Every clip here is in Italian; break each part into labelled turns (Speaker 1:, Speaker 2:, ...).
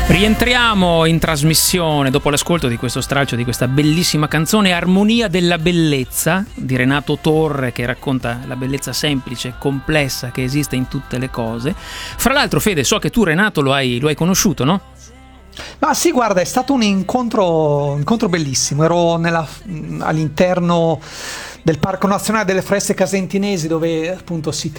Speaker 1: Rientriamo in trasmissione dopo l'ascolto di questo stralcio di questa bellissima canzone Armonia della bellezza di Renato Torre, che racconta la bellezza semplice e complessa che esiste in tutte le cose. Fra l'altro, Fede, so che tu Renato lo hai conosciuto, no?
Speaker 2: Ma sì, guarda, è stato un incontro bellissimo. Ero all'interno del Parco Nazionale delle Foreste Casentinesi, dove appunto si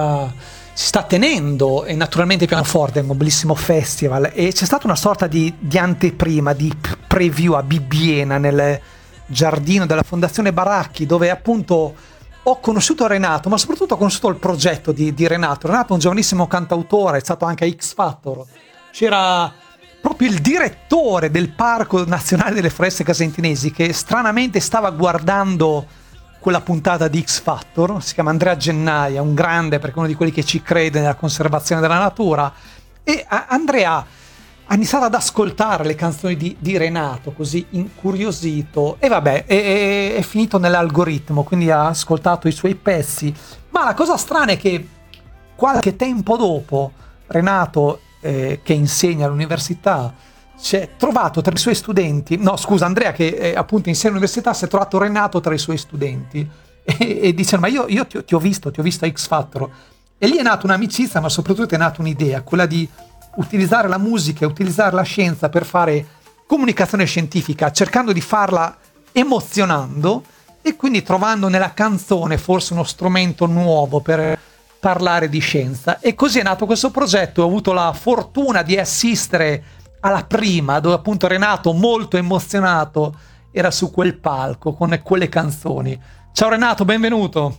Speaker 2: sta tenendo, e naturalmente Pianoforte, un bellissimo festival, e c'è stata una sorta di anteprima, di preview a Bibbiena, nel giardino della Fondazione Baracchi, dove appunto ho conosciuto Renato, ma soprattutto ho conosciuto il progetto di Renato. Renato è un giovanissimo cantautore, è stato anche a X Factor. C'era proprio il direttore del Parco Nazionale delle Foreste Casentinesi, che stranamente stava guardando quella puntata di X Factor. Si chiama Andrea Gennaia, un grande, perché è uno di quelli che ci crede nella conservazione della natura, e Andrea ha iniziato ad ascoltare le canzoni di Renato, così incuriosito, e vabbè, è finito nell'algoritmo, quindi ha ascoltato i suoi pezzi. Ma la cosa strana è che qualche tempo dopo Renato, che insegna all'università, si è trovato tra i suoi studenti, Andrea, che appunto insegna all'università, si è trovato Renato tra i suoi studenti e dice: ma io ti ho visto a X Factor, e lì è nata un'amicizia, ma soprattutto è nata un'idea, quella di utilizzare la musica e utilizzare la scienza per fare comunicazione scientifica, cercando di farla emozionando, e quindi trovando nella canzone forse uno strumento nuovo per parlare di scienza. E così è nato questo progetto. Ho avuto la fortuna di assistere alla prima, dove appunto Renato, molto emozionato, era su quel palco con quelle canzoni. Ciao Renato, benvenuto.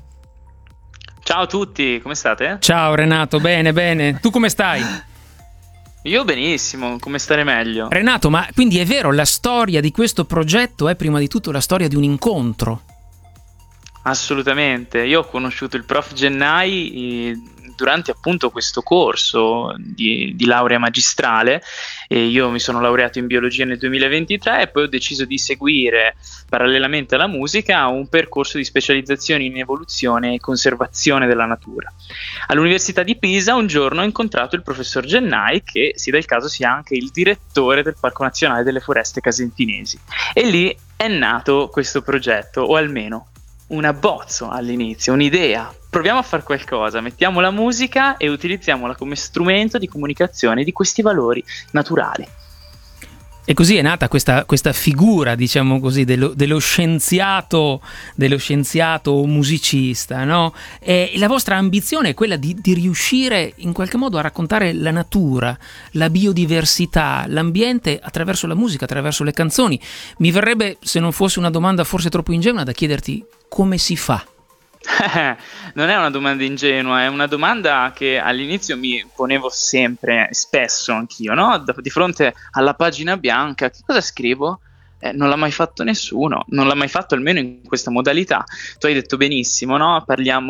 Speaker 3: Ciao a tutti, come state?
Speaker 1: Ciao Renato, bene. Tu come stai?
Speaker 3: Io benissimo, come stare meglio.
Speaker 1: Renato, ma quindi è vero, la storia di questo progetto è prima di tutto la storia di un incontro?
Speaker 3: Assolutamente, io ho conosciuto il prof Gennai durante appunto questo corso di laurea magistrale, e io mi sono laureato in biologia nel 2023 e poi ho deciso di seguire parallelamente alla musica un percorso di specializzazione in evoluzione e conservazione della natura. All'Università di Pisa un giorno ho incontrato il professor Gennai, che si dà il caso sia anche il direttore del Parco Nazionale delle Foreste Casentinesi, e lì è nato questo progetto, o almeno un abbozzo all'inizio, un'idea. Proviamo a fare qualcosa, mettiamo la musica e utilizziamola come strumento di comunicazione di questi valori naturali.
Speaker 1: E così è nata questa figura, diciamo così, dello scienziato musicista, no? E la vostra ambizione è quella di riuscire in qualche modo a raccontare la natura, la biodiversità, l'ambiente attraverso la musica, attraverso le canzoni. Mi verrebbe, se non fosse una domanda forse troppo ingenua, da chiederti come si fa.
Speaker 3: Non è una domanda ingenua, è una domanda che all'inizio mi ponevo spesso anch'io, no? Di fronte alla pagina bianca, che cosa scrivo? Non l'ha mai fatto nessuno, non l'ha mai fatto almeno in questa modalità. Tu hai detto benissimo, no? Parliamo